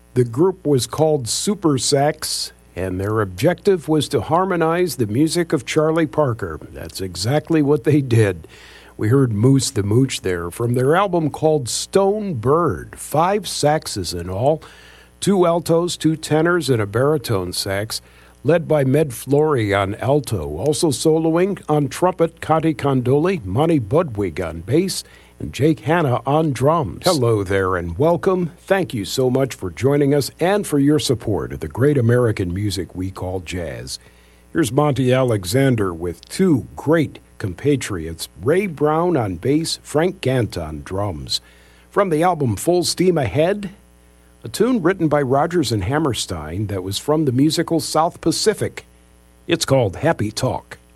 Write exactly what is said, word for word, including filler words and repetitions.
The group was called Super Sax, and their objective was to harmonize the music of Charlie Parker. That's exactly what they did. We heard Moose the Mooch there from their album called Stone Bird. Five saxes in all, two altos, two tenors, and a baritone sax, led by Med Flory on alto. Also soloing on trumpet, Conti Condoli, Monty Budwig on bass, and Jake Hanna on drums. Hello there and welcome. Thank you so much for joining us and for your support of the great American music we call jazz. Here's Monty Alexander with two great compatriots, Ray Brown on bass, Frank Gant on drums. From the album Full Steam Ahead, a tune written by Rodgers and Hammerstein that was from the musical South Pacific. It's called Happy Talk.